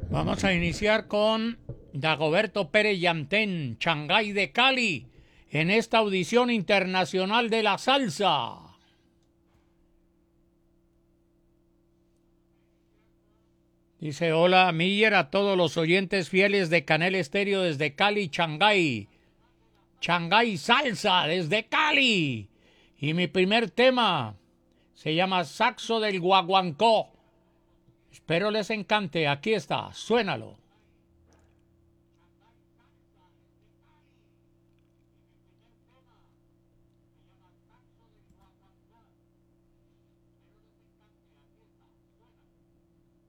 Vamos a iniciar con Dagoberto Pérez Yantén, Shanghái de Cali, en esta audición internacional de la salsa. Dice: hola Miller, a todos los oyentes fieles de Canal Estéreo desde Cali, Shanghái. Shanghái Salsa desde Cali. Y mi primer tema se llama Saxo del Guaguancó. Espero les encante. Aquí está, suénalo.